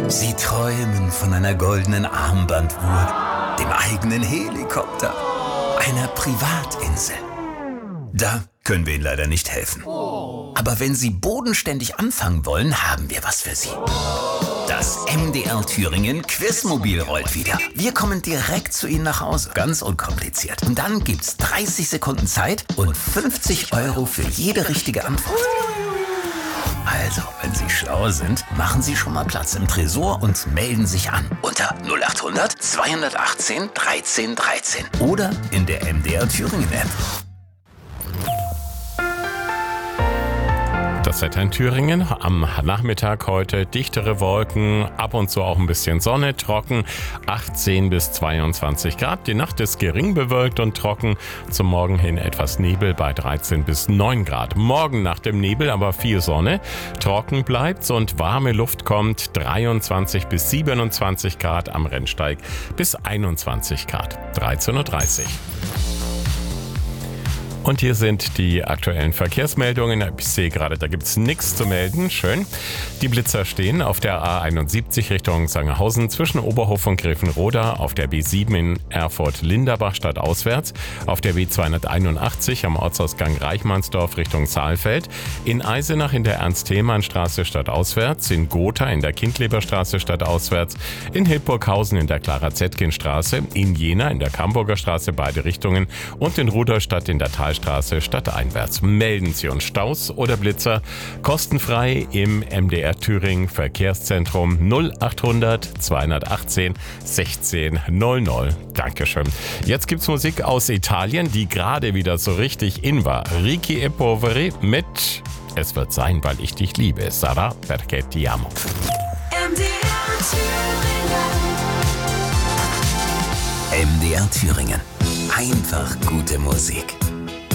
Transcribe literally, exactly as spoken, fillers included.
Sie träumen von einer goldenen Armbanduhr, dem eigenen Helikopter, einer Privatinsel. Da können wir Ihnen leider nicht helfen. Aber wenn Sie bodenständig anfangen wollen, haben wir was für Sie. Das M D R Thüringen Quizmobil rollt wieder. Wir kommen direkt zu Ihnen nach Hause. Ganz unkompliziert. Und dann gibt's dreißig Sekunden Zeit und fünfzig Euro für jede richtige Antwort. Also, wenn Sie schlau sind, machen Sie schon mal Platz im Tresor und melden sich an. Unter null acht hundert zweihundertachtzehn dreizehn dreizehn. Oder in der M D R Thüringen App. Das Wetter in Thüringen am Nachmittag heute dichtere Wolken, ab und zu auch ein bisschen Sonne, trocken, achtzehn bis zweiundzwanzig Grad. Die Nacht ist gering bewölkt und trocken, zum Morgen hin etwas Nebel bei dreizehn bis neun Grad. Morgen nach dem Nebel aber viel Sonne, trocken bleibt's und warme Luft kommt, dreiundzwanzig bis siebenundzwanzig Grad am Rennsteig bis einundzwanzig Grad. dreizehn Uhr dreißig. Und hier sind die aktuellen Verkehrsmeldungen. Ich sehe gerade, da gibt's nichts zu melden. Schön. Die Blitzer stehen auf der A einundsiebzig Richtung Sangerhausen zwischen Oberhof und Grevenroda, auf der B sieben in Erfurt-Linderbach stadtauswärts, auf der B zweihunderteinundachtzig am Ortsausgang Reichmannsdorf Richtung Saalfeld, in Eisenach in der Ernst-Thälmann-Straße stadtauswärts, in Gotha in der Kindleberstraße stadtauswärts, in Hildburghausen in der Clara-Zetkin-Straße, in Jena in der Camburger Straße beide Richtungen und in Rudolstadt in der Talstraße stadteinwärts. Melden Sie uns Staus oder Blitzer kostenfrei im M D R Thüringen Verkehrszentrum null acht hundert zweihundertachtzehn sechzehn null null. Dankeschön. Jetzt gibt's Musik aus Italien, die gerade wieder so richtig in war. Ricchi e Poveri mit Es wird sein, weil ich dich liebe. Sarà perché ti amo. M D R Thüringen. M D R Thüringen. Einfach gute Musik.